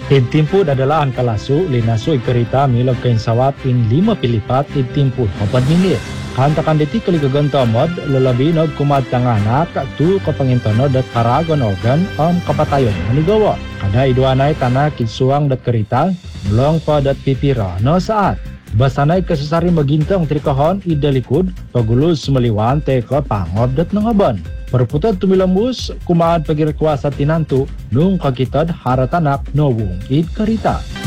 Idtimpud adalah ang kalasu, linaso ikarita milog kain sawat in 5 pilipat idtimpud 4 minit. Hantakan diti kaligagantamod, lalabinod kumadtanganak, tu kapangintonod at paragon organ ang kapatayon manigawa. Kada idwanay tanak kitsuang dat karita, mulong pa dat pipira no saat. Basanay kasasari magintang trikahon idalikod, pagulus sumaliwan teka pangob dat nangaban. Perputad tumilambus, kumaan pagirekwa sa tinanto, nung kakitad haratanak no wong id karita.